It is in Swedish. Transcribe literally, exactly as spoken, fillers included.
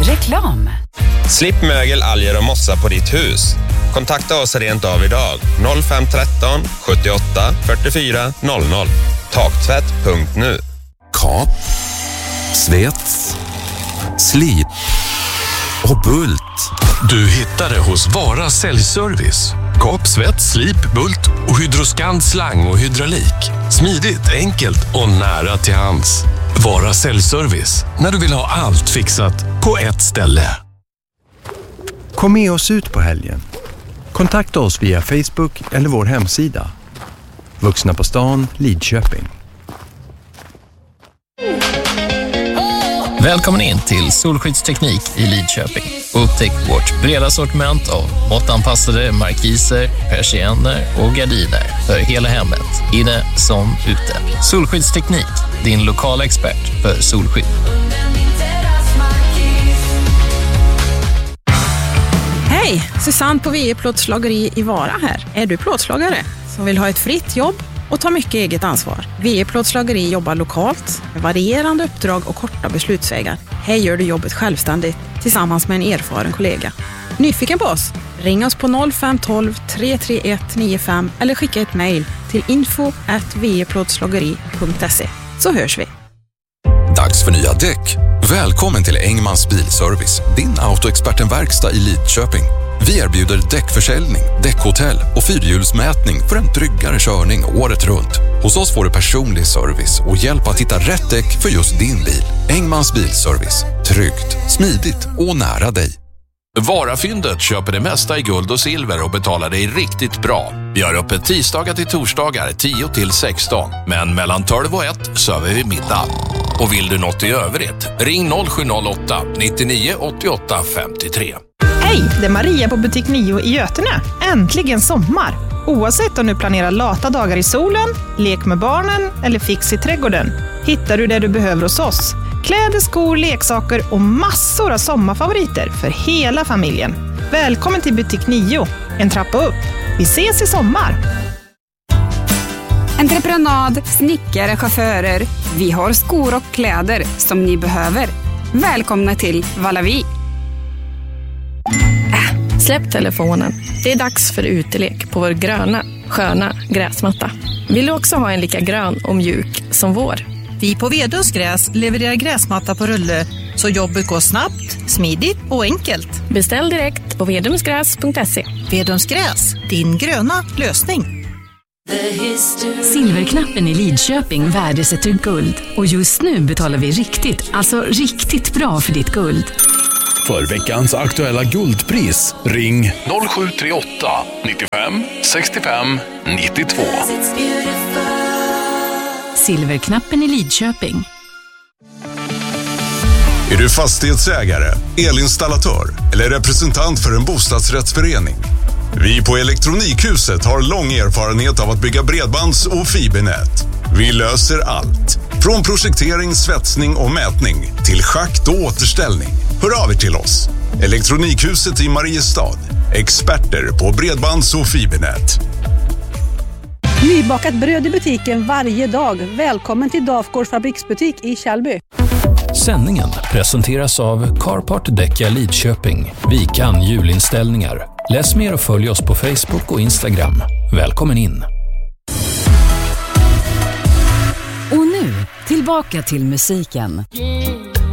Reklam. Slipp mögel, alger och mossa på ditt hus. Kontakta oss rent av idag. noll fem ett tre sjuttioåtta fyrtiofyra noll noll. Taktvätt punkt nu. Kap, svets, slip och bult. Du hittar det hos Vara Säljservice. Kap, svets, slip, bult och hydroskand, slang och hydraulik. Smidigt, enkelt och nära till hands. Vara Säljservice. När du vill ha allt fixat på ett ställe. Kom med oss ut på helgen. Kontakta oss via Facebook eller vår hemsida. Vuxna på stan, Lidköping. Välkommen in till Solskyddsteknik i Lidköping. Upptäck vårt breda sortiment av måttanpassade markiser, persienner och gardiner för hela hemmet, inne som ute. Solskyddsteknik, din lokala expert för solskydd. Hej, Susanne på V E Plåtslageri i Vara här. Är du plåtslagare som vill ha ett fritt jobb och ta mycket eget ansvar? V E Plåtslageri jobbar lokalt med varierande uppdrag och korta beslutsvägar. Här gör du jobbet självständigt tillsammans med en erfaren kollega. Nyfiken på oss? Ring oss på noll fem ett två tre tre ett nio fem eller skicka ett mejl till info at v e plåtslageri punkt se, så hörs vi. Dags för nya däck. Välkommen till Engmans Bilservice, din autoexpertenverkstad i Lidköping. Vi erbjuder däckförsäljning, däckhotell och fyrhjulsmätning för en tryggare körning året runt. Hos oss får du personlig service och hjälp att hitta rätt däck för just din bil. Engmans Bilservice. Tryggt, smidigt och nära dig. Varafyndet köper det mesta i guld och silver och betalar dig riktigt bra. Vi har öppet tisdagar till torsdagar tio till sexton, men mellan tolv och ett söver vi middag. Och vill du något i övrigt, ring noll sju noll åtta nittionio åttioåtta femtiotre. Hej, det är Maria på butik nio i Götene. Äntligen sommar! Oavsett om du planerar lata dagar i solen, lek med barnen eller fix i trädgården, hittar du det du behöver hos oss. Kläder, skor, leksaker och massor av sommarfavoriter för hela familjen. Välkommen till butik nio, en trappa upp. Vi ses i sommar! Entreprenad, snickare, chaufförer. Vi har skor och kläder som ni behöver. Välkomna till Valavi. Äh, släpp telefonen. Det är dags för utelek på vår gröna, sköna gräsmatta. Vill du också ha en lika grön och mjuk som vår? Vi på Vedums gräs levererar gräsmatta på rulle så jobbet går snabbt, smidigt och enkelt. Beställ direkt på vedumsgräs punkt se. Vedums gräs, din gröna lösning. Silverknappen i Lidköping värdesätter guld. Och just nu betalar vi riktigt, alltså riktigt bra för ditt guld. För veckans aktuella guldpris, ring noll sju tre åtta nittiofem sextiofem nittiotvå. Silverknappen i Lidköping. Är du fastighetsägare, elinstallatör eller representant för en bostadsrättsförening? Vi på Elektronikhuset har lång erfarenhet av att bygga bredbands- och fibernät. Vi löser allt. Från projektering, svetsning och mätning till schakt och återställning. Hör av er till oss. Elektronikhuset i Mariestad. Experter på bredbands- och fibernät. Nybakat bröd i butiken varje dag. Välkommen till Dafgårds fabriksbutik i Kjellby. Sändningen presenteras av Carpart Däcka Lidköping. Vikan julinställningar. Läs mer och följ oss på Facebook och Instagram. Välkommen in. Och nu, tillbaka till musiken.